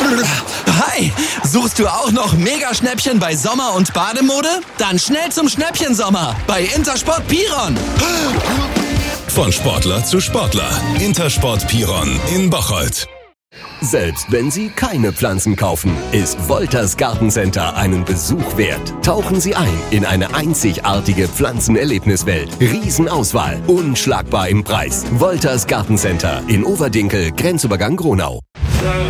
Hi, suchst du auch noch Mega-Schnäppchen bei Sommer- und Bademode? Dann schnell zum Schnäppchensommer bei Intersport Piron. Von Sportler zu Sportler. Intersport Piron in Bocholt. Selbst wenn Sie keine Pflanzen kaufen, ist Wolters Gartencenter einen Besuch wert. Tauchen Sie ein in eine einzigartige Pflanzenerlebniswelt. Riesenauswahl, unschlagbar im Preis. Wolters Gartencenter in Overdinkel, Grenzübergang Gronau.